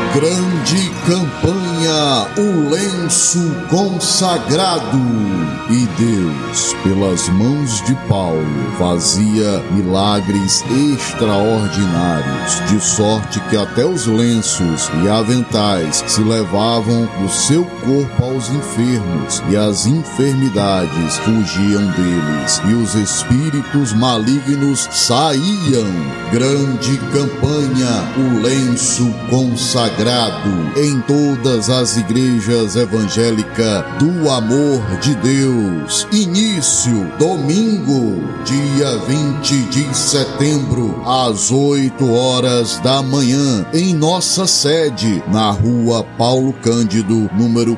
Grande campanha, o lenço consagrado. E Deus, pelas mãos de Paulo, fazia milagres extraordinários, de sorte que até os lenços e aventais se levavam do seu corpo aos enfermos, e as enfermidades fugiam deles, e os espíritos malignos saíam. Grande campanha, o lenço consagrado, em todas as igrejas evangélicas do amor de Deus. Início, domingo, dia 20 de setembro, às 8 horas da manhã, em nossa sede, na rua Paulo Cândido, número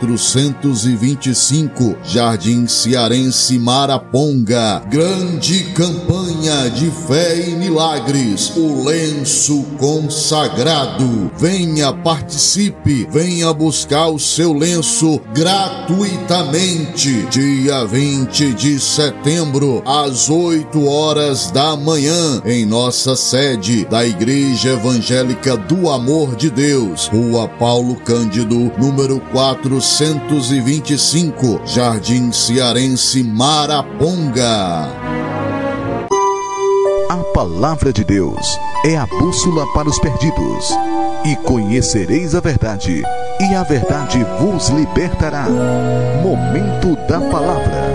425, Jardim Cearense, Maraponga. Grande campanha de fé e milagres, o lenço consagrado. Venha, participe, venha buscar o seu lenço gratuitamente. Dia 20 de setembro, às 8 horas da manhã, em nossa sede da Igreja Evangélica do Amor de Deus, Rua Paulo Cândido, número 425, Jardim Cearense, Maraponga. A palavra de Deus é a bússola para os perdidos. E conhecereis a verdade, e a verdade vos libertará. Momento da palavra.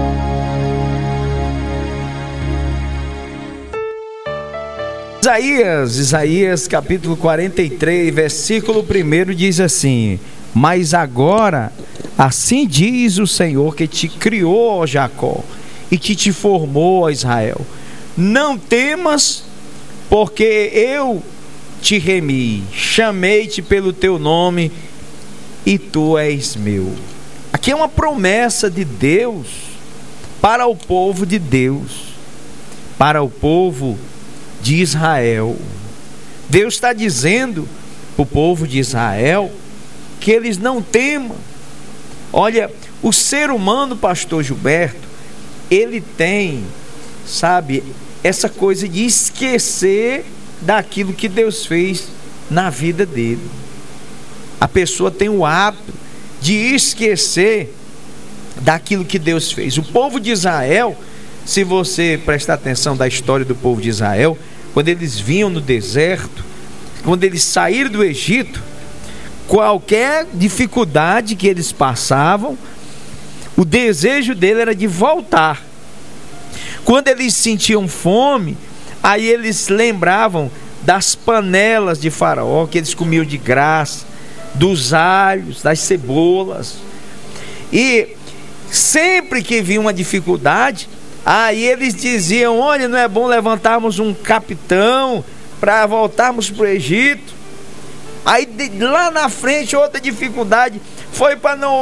Isaías capítulo 43, versículo 1 diz assim: Mas agora, assim diz o Senhor que te criou, ó Jacó, e que te formou, ó Israel: Não temas, porque eu te remi, chamei-te pelo teu nome, e tu és meu. Aqui é uma promessa de Deus para o povo de Deus, para o povo de Israel. Deus está dizendo para o povo de Israel que eles não temam. Olha, o ser humano, pastor Gilberto, ele tem, sabe, essa coisa de esquecer daquilo que Deus fez na vida dele. A pessoa tem o hábito de esquecer daquilo que Deus fez. O povo de Israel, se você prestar atenção da história do povo de Israel, quando eles vinham no deserto, quando eles saíram do Egito, qualquer dificuldade que eles passavam, o desejo dele era de voltar. Quando eles sentiam fome, aí eles lembravam das panelas de Faraó, que eles comiam de graça, dos alhos, das cebolas. E sempre que vinha uma dificuldade, aí eles diziam: olha, não é bom levantarmos um capitão para voltarmos para o Egito? Aí lá na frente outra dificuldade foi para não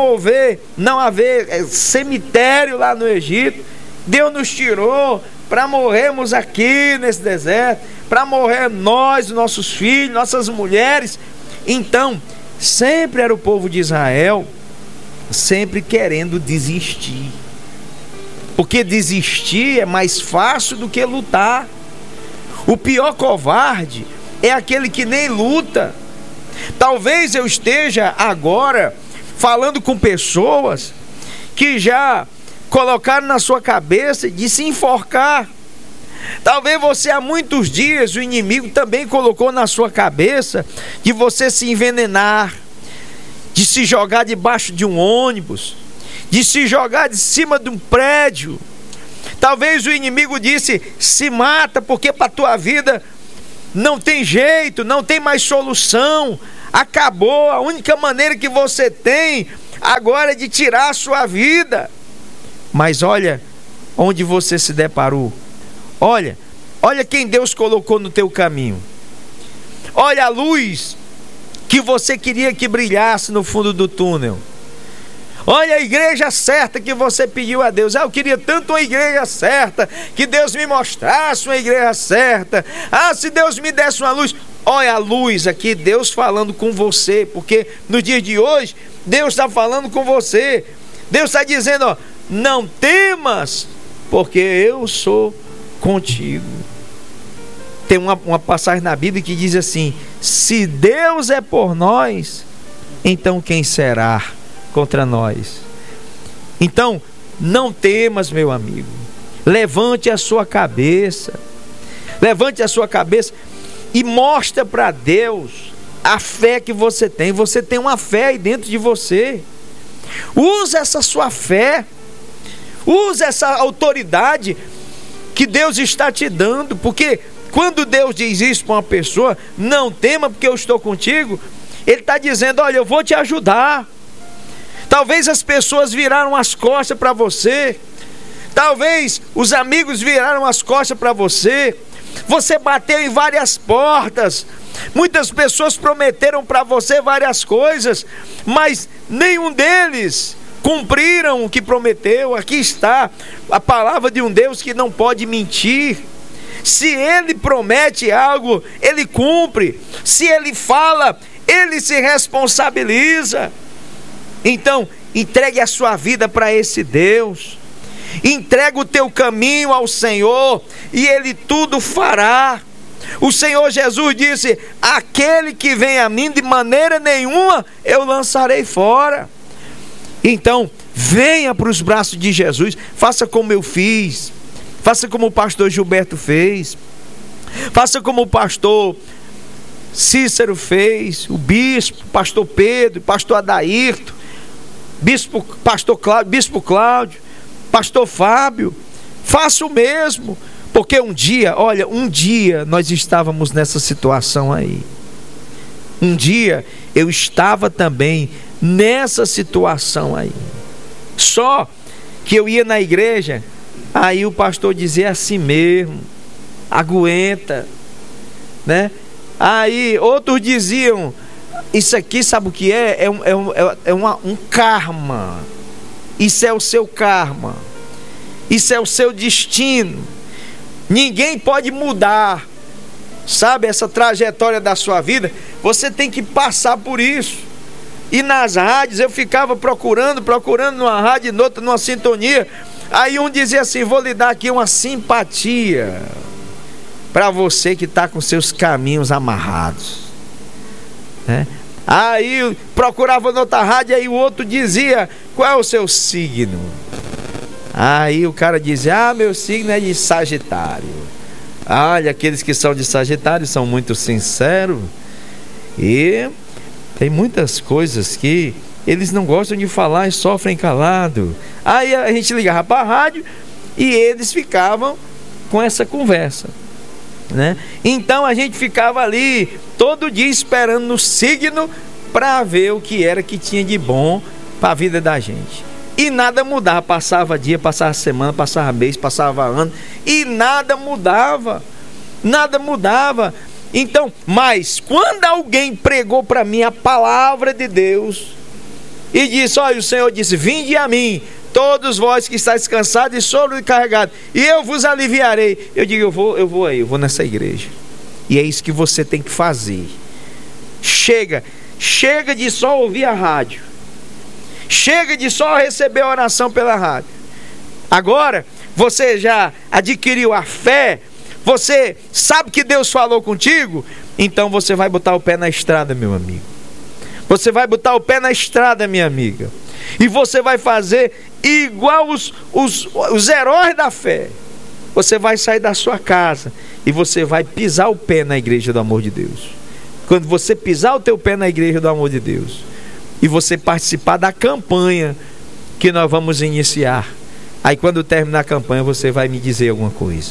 haver cemitério lá no Egito. Deus nos tirou para morrermos aqui nesse deserto, para morrer nós, nossos filhos, nossas mulheres. Então, sempre era o povo de Israel, sempre querendo desistir, porque desistir é mais fácil do que lutar. O pior covarde é aquele que nem luta. Talvez eu esteja agora falando com pessoas que já colocaram na sua cabeça de se enforcar. Talvez você, há muitos dias, o inimigo também colocou na sua cabeça de você se envenenar, de se jogar debaixo de um ônibus, de se jogar de cima de um prédio. Talvez o inimigo disse: se mata, porque para a tua vida não tem jeito, não tem mais solução, acabou, a única maneira que você tem agora é de tirar a sua vida. Mas olha onde você se deparou. Olha quem Deus colocou no teu caminho. Olha a luz que você queria que brilhasse no fundo do túnel. Olha a igreja certa que você pediu a Deus. Eu queria tanto uma igreja certa, que Deus me mostrasse uma igreja certa. Se Deus me desse uma luz. Olha a luz aqui, Deus falando com você, porque no dia de hoje Deus está falando com você. Deus está dizendo: não temas, porque eu sou contigo. Tem uma passagem na Bíblia que diz assim: se Deus é por nós, então quem será contra nós? Então, não temas, meu amigo. Levante a sua cabeça. Levante a sua cabeça e mostra para Deus a fé que você tem. Você tem uma fé aí dentro de você. Use essa sua fé. Use essa autoridade que Deus está te dando. Porque quando Deus diz isso para uma pessoa, não tema porque eu estou contigo, Ele está dizendo: olha, eu vou te ajudar. Talvez as pessoas viraram as costas para você. Talvez os amigos viraram as costas para você. Você bateu em várias portas. Muitas pessoas prometeram para você várias coisas, mas nenhum deles cumpriram o que prometeu. Aqui está a palavra de um Deus que não pode mentir. Se Ele promete algo, Ele cumpre. Se Ele fala, Ele se responsabiliza. Então, entregue a sua vida para esse Deus. Entrega o teu caminho ao Senhor e Ele tudo fará. O Senhor Jesus disse: aquele que vem a mim, de maneira nenhuma eu lançarei fora. Então, venha para os braços de Jesus. Faça como eu fiz. Faça como o pastor Gilberto fez. Faça como o pastor Cícero fez, o bispo, pastor Pedro, pastor Adairto, pastor Cláudio, bispo Cláudio, pastor Fábio. Faça o mesmo. Porque um dia nós estávamos nessa situação aí. Um dia eu estava também nessa situação aí. Só que eu ia na igreja, aí o pastor dizia assim mesmo: aguenta, né? Aí outros diziam: isso aqui sabe o que é? É um karma. Isso é o seu karma. Isso é o seu destino. Ninguém pode mudar, sabe, essa trajetória da sua vida. Você tem que passar por isso. E nas rádios eu ficava procurando numa rádio, noutra numa sintonia. Aí um dizia assim: vou lhe dar aqui uma simpatia para você que está com seus caminhos amarrados, né? Aí procurava noutra rádio, aí o outro dizia: qual é o seu signo? Aí o cara dizia: ah, meu signo é de Sagitário. Olha, aqueles que são de Sagitário são muito sinceros. E tem muitas coisas que eles não gostam de falar e sofrem calado. Aí a gente ligava para a rádio e eles ficavam com essa conversa, né? Então a gente ficava ali todo dia esperando no signo para ver o que era que tinha de bom para a vida da gente. E nada mudava. Passava dia, passava semana, passava mês, passava ano, e nada mudava. Nada mudava. Então, mas quando alguém pregou para mim a palavra de Deus e disse: olha, o Senhor disse: vinde a mim, todos vós que estáis cansados e sobrecarregados, e eu vos aliviarei. Eu digo: eu vou nessa igreja. E é isso que você tem que fazer. Chega de só ouvir a rádio. Chega de só receber a oração pela rádio. Agora você já adquiriu a fé, você sabe que Deus falou contigo, então você vai botar o pé na estrada, meu amigo. Você vai botar o pé na estrada, minha amiga. E você vai fazer igual os heróis da fé. Você vai sair da sua casa e você vai pisar o pé na igreja do amor de Deus. Quando você pisar o teu pé na igreja do amor de Deus e você participar da campanha que nós vamos iniciar, aí quando terminar a campanha você vai me dizer alguma coisa.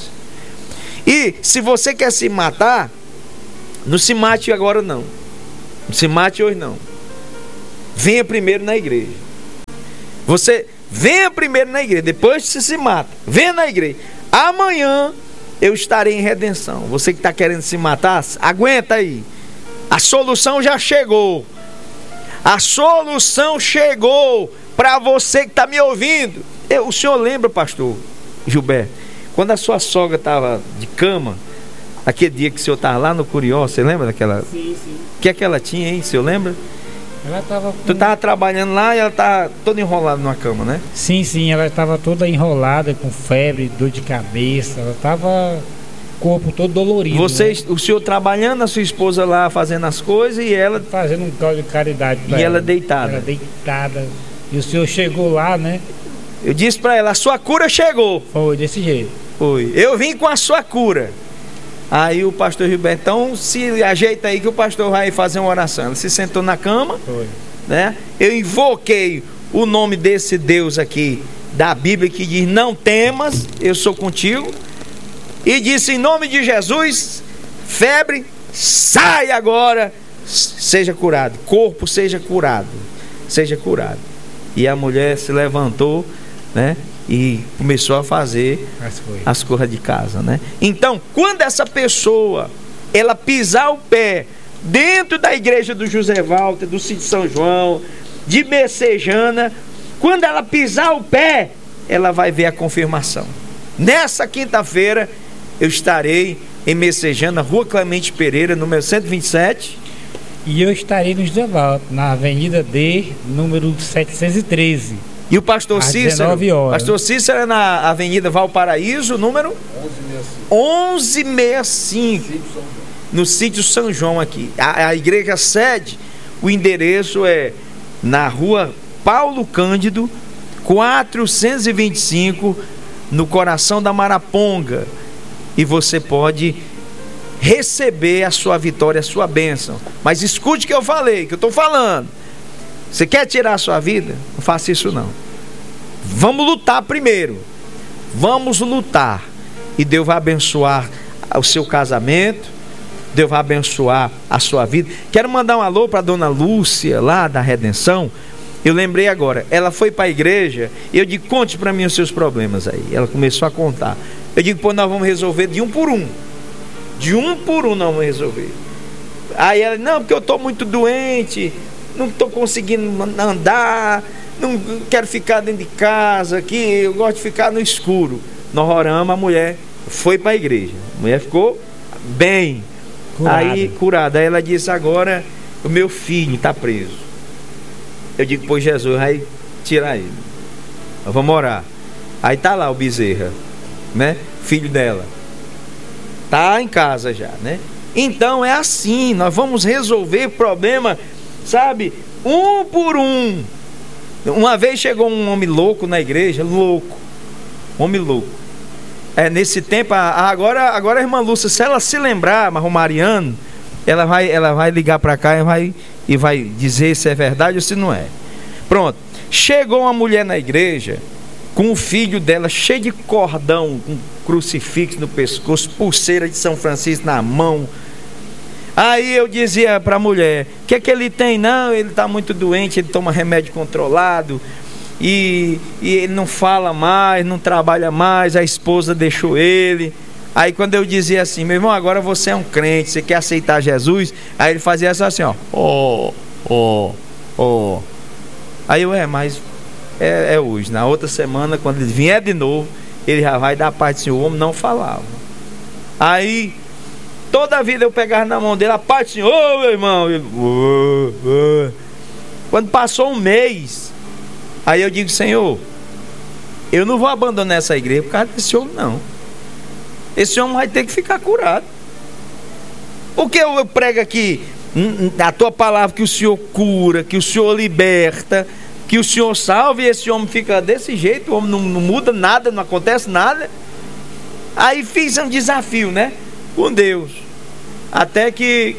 E se você quer se matar, não se mate agora não. Não se mate hoje não. Venha primeiro na igreja. Você venha primeiro na igreja, depois você se mata. Venha na igreja. Amanhã eu estarei em redenção. Você que está querendo se matar, aguenta aí. A solução já chegou. A solução chegou para você que está me ouvindo. O senhor lembra, pastor Gilberto, quando a sua sogra estava de cama, aquele dia que o senhor estava lá no Curió, você lembra daquela? Sim. O que é que ela tinha, hein? O senhor lembra? Ela estava... Tu estava trabalhando lá e ela estava toda enrolada numa cama, né? Sim, ela estava toda enrolada, com febre, dor de cabeça. Ela estava corpo todo dolorido. Vocês, o senhor trabalhando, a sua esposa lá fazendo as coisas e ela fazendo um causa de caridade pra ela deitada. Ela deitada. E o senhor chegou lá, né? Eu disse para ela: a sua cura chegou. Foi desse jeito. Foi. Eu vim com a sua cura. Aí o pastor Gilberto, então se ajeita aí que o pastor vai fazer uma oração. Ela se sentou na cama, Foi. né? Eu invoquei o nome desse Deus aqui da Bíblia que diz: não temas, eu sou contigo. E disse: em nome de Jesus, febre, sai agora, seja curado, corpo seja curado, seja curado. E a mulher se levantou, né? E começou a fazer as coisas de casa, né? Então, quando essa pessoa ela pisar o pé dentro da igreja do José Walter, do Sítio São João, de Messejana, quando ela pisar o pé, ela vai ver a confirmação. Nessa quinta-feira eu estarei em Messejana, Rua Clemente Pereira, número 127. E eu estarei no José Walter, na Avenida D, número 713. E o pastor Cícero? 19 horas. Pastor Cícero é na Avenida Valparaíso, número 1165. No Sítio São João aqui. A igreja sede, o endereço é na Rua Paulo Cândido, 425, no coração da Maraponga. E você pode receber a sua vitória, a sua bênção. Mas escute o que eu falei, que eu estou falando. Você quer tirar a sua vida? Não faça isso não. Vamos lutar primeiro. Vamos lutar. E Deus vai abençoar o seu casamento. Deus vai abençoar a sua vida. Quero mandar um alô para a dona Lúcia, lá da Redenção. Eu lembrei agora. Ela foi para a igreja. E eu digo: conte para mim os seus problemas aí. Ela começou a contar. Eu digo: pô, nós vamos resolver de um por um. De um por um nós vamos resolver. Aí ela: não, porque eu estou muito doente, não estou conseguindo andar, não quero ficar dentro de casa aqui, eu gosto de ficar no escuro. Nós oramos, a mulher foi para a igreja. A mulher ficou bem. Aí curada. Aí ela disse: agora o meu filho está preso. Eu digo: pois Jesus vai tirar ele. Nós vamos orar. Aí tá lá o Bezerra, né? Filho dela. Tá em casa já, né? Então é assim, nós vamos resolver problema, sabe? Um por um. Uma vez chegou um homem louco na igreja, louco. Homem louco. Nesse tempo, agora a irmã Lúcia, se ela se lembrar, Mariano, ela vai ligar para cá e vai dizer se é verdade ou se não é. Pronto. Chegou uma mulher na igreja com o filho dela cheio de cordão, com crucifixo no pescoço, pulseira de São Francisco na mão. Aí eu dizia para a mulher: o que é que ele tem? Não, ele está muito doente, ele toma remédio controlado e ele não fala mais, não trabalha mais, a esposa deixou ele. Aí quando eu dizia assim: meu irmão, agora você é um crente, você quer aceitar Jesus? Aí ele fazia assim, ó: Aí eu: mas é hoje. Na outra semana, quando ele vier de novo, ele já vai dar a paz do Senhor. O homem não falava. Aí toda a vida eu pegava na mão dele: a paz do Senhor, meu irmão. Ele, Quando passou um mês, aí eu digo: Senhor, eu não vou abandonar essa igreja por causa desse homem, não. Esse homem vai ter que ficar curado. Porque eu prego aqui a tua palavra, que o Senhor cura, que o Senhor liberta, que o Senhor salve, e esse homem fica desse jeito, o homem não muda nada, não acontece nada. Aí fiz um desafio, né, com Deus. Até que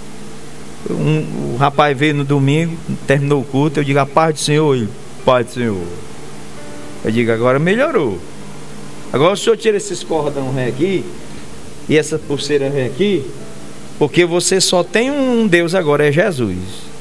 o rapaz veio no domingo, terminou o culto, eu digo: a paz do Senhor. Ele: paz do Senhor. Eu digo: agora melhorou. Agora o senhor tira esses cordão aqui e essa pulseira aqui, porque você só tem um Deus agora, é Jesus.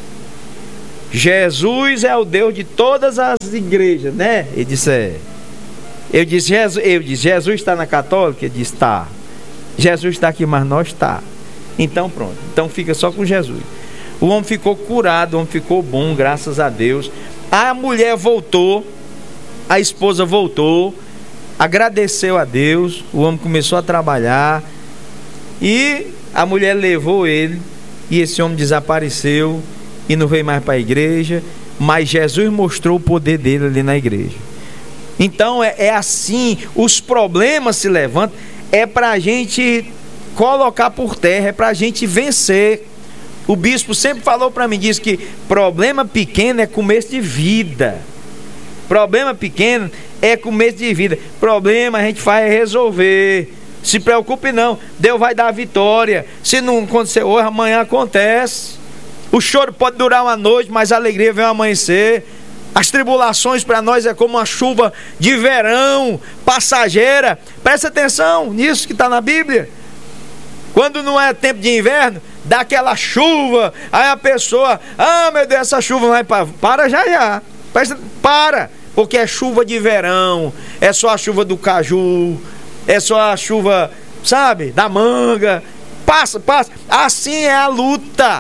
Jesus é o Deus de todas as igrejas, né? Ele disse: eu disse: Jesus está na católica? Ele disse: está. Jesus está aqui, mas nós está. Então pronto, então fica só com Jesus. O homem ficou curado, o homem ficou bom, graças a Deus. A mulher voltou, a esposa voltou, agradeceu a Deus, o homem começou a trabalhar e a mulher levou ele, e esse homem desapareceu e não veio mais para a igreja, mas Jesus mostrou o poder dele ali na igreja. Então é assim, os problemas se levantam. é para a gente colocar por terra, é para a gente vencer. O bispo sempre falou para mim, disse que problema pequeno é começo de vida. Problema pequeno é começo de vida. Problema a gente vai resolver. Se preocupe não, Deus vai dar a vitória. Se não acontecer hoje, amanhã acontece. O choro pode durar uma noite, mas a alegria vem ao amanhecer. As tribulações para nós é como uma chuva de verão, passageira. Presta atenção nisso que está na Bíblia. Quando não é tempo de inverno, dá aquela chuva. Aí a pessoa, meu Deus, essa chuva vai para já. Para, porque é chuva de verão. É só a chuva do caju. É só a chuva, sabe, da manga. Passa. Assim é a luta.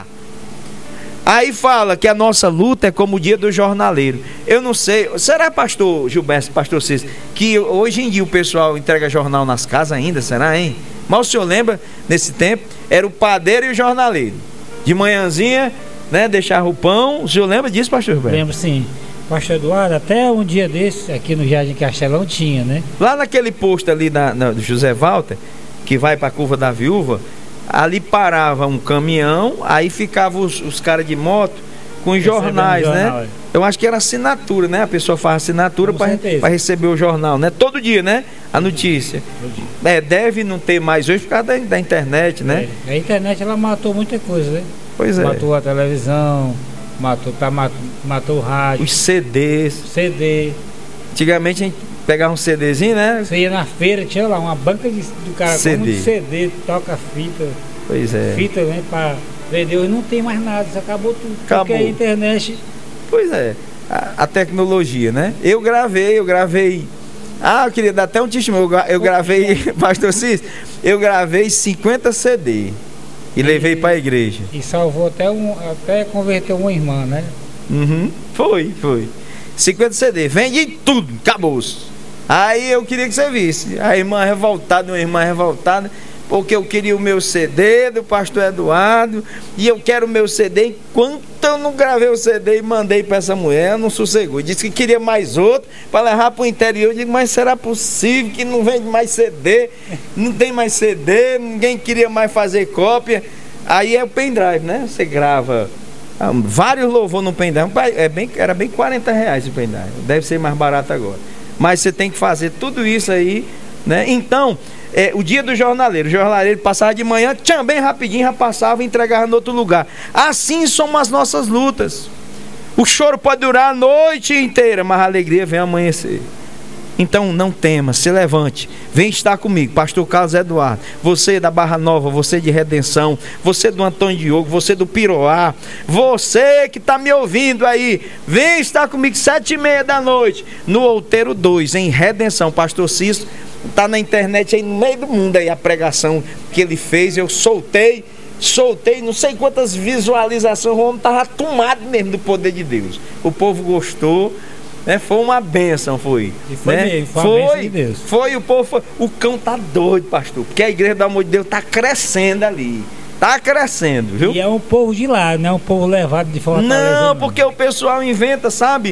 Aí fala que a nossa luta é como o dia do jornaleiro. Eu não sei, será, pastor Gilberto, pastor Cícero, que hoje em dia o pessoal entrega jornal nas casas ainda, será, hein? Mas o senhor lembra, nesse tempo, era o padeiro e o jornaleiro. De manhãzinha, né, deixava o pão. O senhor lembra disso, pastor Gilberto? Lembro, sim. Pastor Eduardo, até um dia desse, aqui no Jardim Castelão tinha, né? Lá naquele posto ali do José Walter, que vai para a Curva da Viúva, ali parava um caminhão, aí ficavam os caras de moto com os jornais, né? Eu acho que era assinatura, né? A pessoa faz assinatura para receber o jornal, né? Todo dia, né? A notícia. Deve não ter mais hoje por causa da internet, né? A internet, ela matou muita coisa, né? Pois é. Matou a televisão, matou o rádio. Os CDs. CD. Antigamente a gente pegava um CDzinho, né? Você ia na feira, tinha lá uma banca do cara com muito CD, toca fita. Pois é. Fita, né? Pra vender. Hoje não tem mais nada, isso acabou tudo. Acabou. Porque a internet. Pois é. A tecnologia, né? Eu gravei. Eu queria dar até um testemunho. Eu gravei, pastor Cis, eu gravei 50 CD e levei para a igreja. E salvou até converteu uma irmã, né? Uhum. Foi. 50 CD, vendi tudo, acabou-se. Aí eu queria que você visse. A irmã revoltada, porque eu queria o meu CD do pastor Eduardo, e eu quero o meu CD. Enquanto eu não gravei o CD e mandei para essa mulher, não sossegou. Disse que queria mais outro para levar para o interior. Eu digo, mas será possível que não vende mais CD? Não tem mais CD, ninguém queria mais fazer cópia. Aí é o pendrive, né? Você grava vários louvores no pendrive. Era bem R$40 o pendrive. Deve ser mais barato agora. Mas você tem que fazer tudo isso aí, né? Então, o dia do jornaleiro. O jornaleiro passava de manhã, bem rapidinho, já passava e entregava em outro lugar. Assim são as nossas lutas. O choro pode durar a noite inteira, mas a alegria vem amanhecer. Então não tema, se levante, vem estar comigo, pastor Carlos Eduardo, você da Barra Nova, você de Redenção, você do Antônio Diogo, você do Piroá, você que está me ouvindo aí, vem estar comigo 7h30 da noite, no Outeiro 2, em Redenção. Pastor Cícero está na internet aí no meio do mundo aí, a pregação que ele fez, eu soltei, não sei quantas visualizações, o homem estava tomado mesmo do poder de Deus, o povo gostou. Foi uma bênção, foi. E foi, né? Mesmo, foi uma bênção de Deus. O povo foi. O cão tá doido, pastor, porque a igreja do amor de Deus tá crescendo ali. Tá crescendo, viu? E é um povo de lá, não é um povo levado de Fortaleza. Não, porque o pessoal inventa, sabe?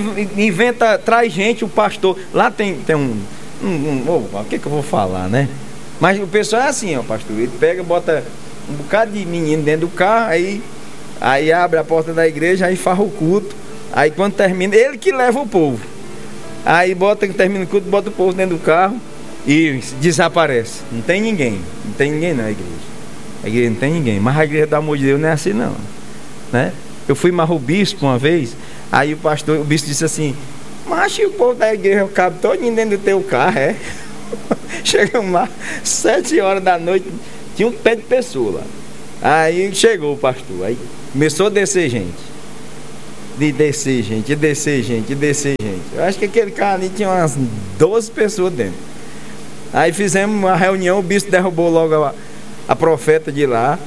Traz gente, o pastor. Lá tem o que eu vou falar, né? Mas o pessoal é assim, ó, pastor. Ele pega, bota um bocado de menino dentro do carro, aí abre a porta da igreja, aí farra o culto. Aí quando termina, ele que leva o povo. Aí termina o culto, bota o povo dentro do carro e desaparece. Não tem ninguém na igreja. A igreja não tem ninguém. Mas a igreja do amor de Deus não é assim não, né? Eu fui mais o bispo uma vez. Aí o bispo disse assim: mas o povo da igreja, o cabo todo dentro do teu carro, é? Chegamos lá 7 horas da noite, tinha um pé de pessoa lá. Aí chegou o pastor, aí começou a descer gente. De descer gente. Eu acho que aquele carro ali tinha umas 12 pessoas dentro. Aí fizemos uma reunião, o bispo derrubou logo a profeta de lá.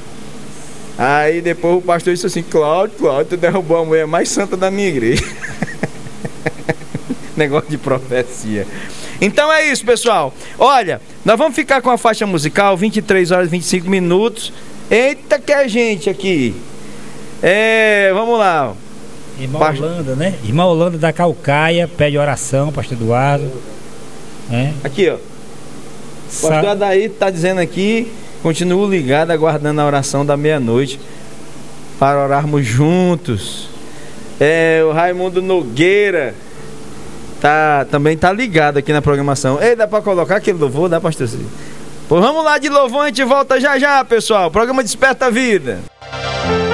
Aí depois o pastor disse assim: Cláudio, tu derrubou a mulher mais santa da minha igreja. Negócio de profecia. Então é isso, pessoal. Olha, nós vamos ficar com a faixa musical, 23h25. Eita, que é gente aqui. Vamos lá. Irmã Holanda, né? Irmã Holanda da Calcaia, pede oração, pastor Eduardo. Aqui, ó. O pastor Adair está dizendo aqui, continuo ligado, aguardando a oração da meia-noite para orarmos juntos. O Raimundo Nogueira também tá ligado aqui na programação. Ei, dá para colocar aquele louvor? Dá, pastorzinho? Pois vamos lá de louvor, a gente volta já já, pessoal. Programa Desperta a Vida.